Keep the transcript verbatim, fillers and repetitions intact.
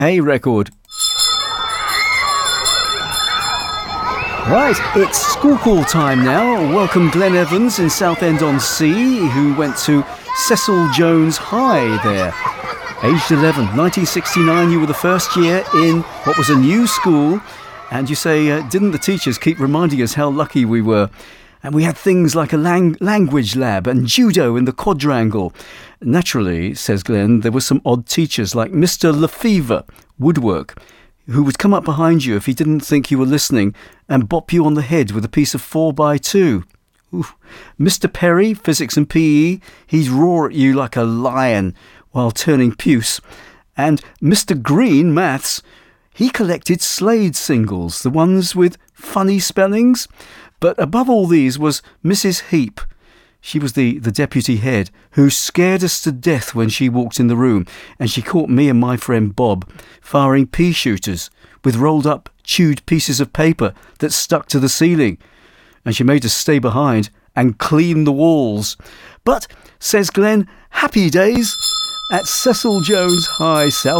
A record. Right, it's school call time now. Welcome Glenn Evans in Southend-on-Sea, who went to Cecil Jones High there. Aged eleven, nineteen sixty-nine, you were the first year in what was a new school. And you say, uh, didn't the teachers keep reminding us how lucky we were? And we had things like a lang- language lab and judo in the quadrangle. Naturally, says Glenn, there were some odd teachers like Mister Lefevre, woodwork, who would come up behind you if he didn't think you were listening and bop you on the head with a piece of four by two. Ooh. Mister Perry, physics and P E, he'd roar at you like a lion while turning puce. And Mister Green, maths, he collected Slade singles, the ones with funny spellings. But above all these was Missus Heap. She was the, the deputy head, who scared us to death when she walked in the room, and she caught me and my friend Bob firing pea shooters with rolled up, chewed pieces of paper that stuck to the ceiling. And she made us stay behind and clean the walls. But, says Glenn, happy days at Cecil Jones High, South